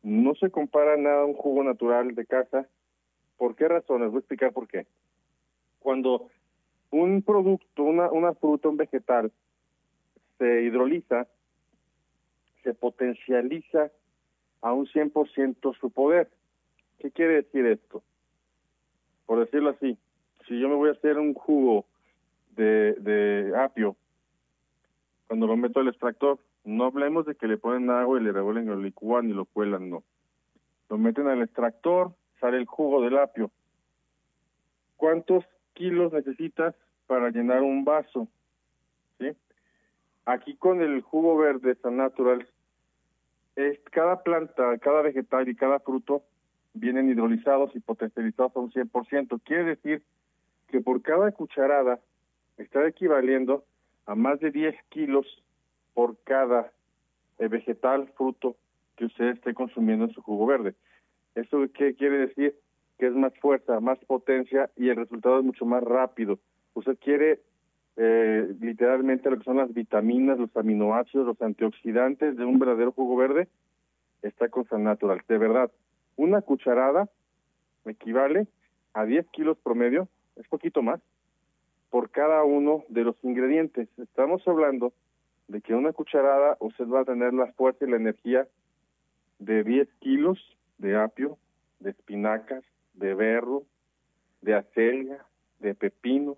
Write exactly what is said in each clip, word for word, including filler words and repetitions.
No se compara nada a un jugo natural de casa. ¿Por qué razones? Voy a explicar por qué. Cuando un producto, una, una fruta, un vegetal, se hidroliza, se potencializa a un cien por ciento su poder. ¿Qué quiere decir esto? Por decirlo así, si yo me voy a hacer un jugo de, de apio, cuando lo meto al extractor, no hablemos de que le ponen agua y le revuelven, lo licúan y lo cuelan, no. Lo meten al extractor, sale el jugo del apio. ¿Cuántos kilos necesitas para llenar un vaso? ¿Sí? Aquí con el jugo verde San Natural, es cada planta, cada vegetal y cada fruto vienen hidrolizados y potencializados a un cien por ciento. Quiere decir que por cada cucharada está equivaliendo a más de diez kilos por cada eh, vegetal, fruto que usted esté consumiendo en su jugo verde. ¿Eso qué quiere decir? Que es más fuerza, más potencia y el resultado es mucho más rápido. Usted quiere eh, literalmente lo que son las vitaminas, los aminoácidos, los antioxidantes de un verdadero jugo verde, está con San Natural. De verdad, una cucharada equivale a diez kilos promedio, es poquito más, por cada uno de los ingredientes. Estamos hablando de que una cucharada usted va a tener la fuerza y la energía de diez kilos de apio, de espinacas, de berro, de acelga, de pepino,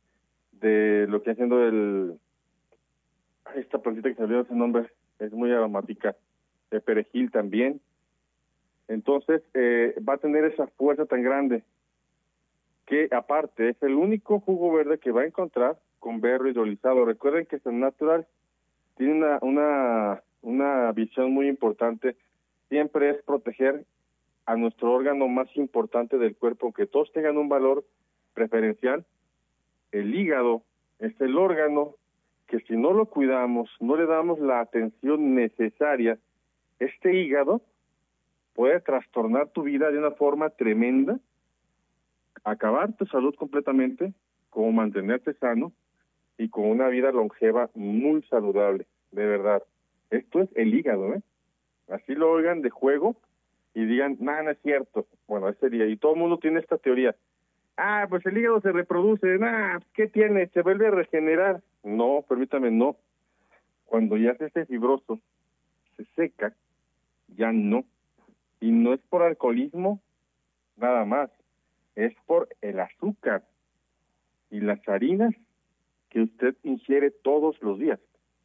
de lo que haciendo el esta plantita que se olvidó ese nombre, es muy aromática, de perejil también. Entonces eh, va a tener esa fuerza tan grande que aparte es el único jugo verde que va a encontrar con berro hidrolizado. Recuerden que San Natural tiene una, una, una visión muy importante, siempre es proteger a nuestro órgano más importante del cuerpo, aunque todos tengan un valor preferencial. El hígado es el órgano que si no lo cuidamos, no le damos la atención necesaria, este hígado puede trastornar tu vida de una forma tremenda, acabar tu salud completamente, como mantenerte sano y con una vida longeva muy saludable, de verdad. Esto es el hígado, ¿eh? Así lo oigan de juego y digan, no, no es cierto. Bueno, ese día, y todo el mundo tiene esta teoría. Ah, pues el hígado se reproduce, nah, ¿qué tiene? ¿Se vuelve a regenerar? No, permítame, no. Cuando ya se hace fibroso, se seca, ya no. Y no es por alcoholismo, nada más. Es por el azúcar y las harinas que usted ingiere todos los días.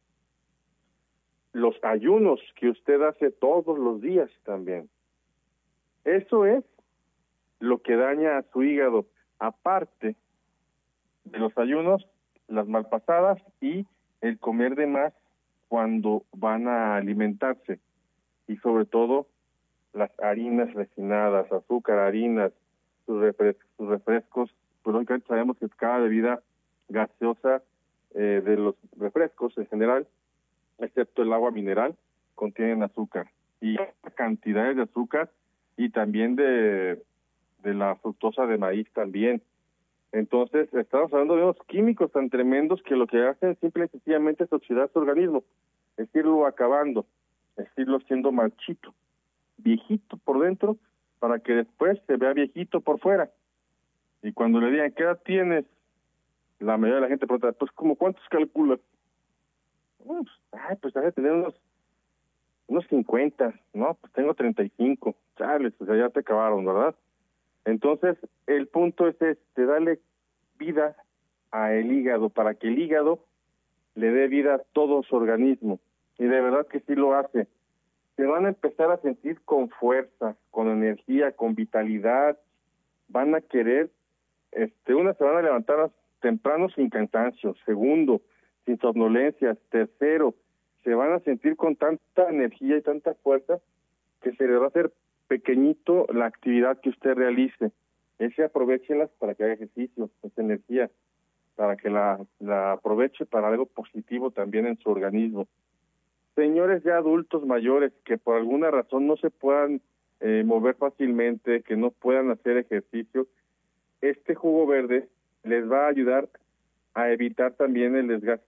Los ayunos que usted hace todos los días también. Eso es lo que daña a su hígado, aparte de los ayunos, las malpasadas y el comer de más cuando van a alimentarse. Y sobre todo, las harinas refinadas, azúcar, harinas, sus, refres sus refrescos, pues lógicamente sabemos que cada bebida gaseosa eh, de los refrescos en general, excepto el agua mineral, contienen azúcar. Y cantidades de azúcar y también de, de la fructosa de maíz también. Entonces, estamos hablando de unos químicos tan tremendos que lo que hacen simple y sencillamente es oxidar su organismo, es irlo acabando, es irlo haciendo marchito, viejito por dentro, para que después se vea viejito por fuera. Y cuando le digan, ¿qué edad tienes? La mayoría de la gente pregunta, pues, ¿como cuántos calculas? Pues, ay, pues, hay que tener unos, unos cincuenta, ¿no? Pues tengo treinta y cinco, chales, o sea, ya te acabaron, ¿verdad? Entonces, el punto es este, darle vida a el hígado, para que el hígado le dé vida a todo su organismo. Y de verdad que sí lo hace. Se van a empezar a sentir con fuerza, con energía, con vitalidad. Van a querer, este, una, se van a levantar temprano sin cansancio. Segundo, sin somnolencias. Tercero, se van a sentir con tanta energía y tanta fuerza que se les va a hacer pequeñito la actividad que usted realice. Ese aprovéchelas para que haga ejercicio, esa energía, para que la, la aproveche para algo positivo también en su organismo. Señores ya adultos mayores que por alguna razón no se puedan eh, mover fácilmente, que no puedan hacer ejercicio, este jugo verde les va a ayudar a evitar también el desgaste